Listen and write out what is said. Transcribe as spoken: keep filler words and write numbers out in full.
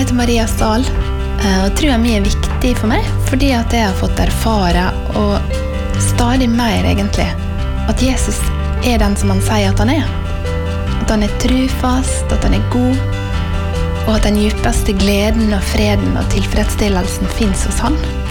Jeg heter Maria Stahl, og tror jeg mye er viktig for meg, fordi at jeg har fått erfare, og stadig mer egentlig, at Jesus er den som han sier at han er. At han er trufast, at han er god, og at den djupeste gleden og freden og tilfredsstillelsen finnes hos han.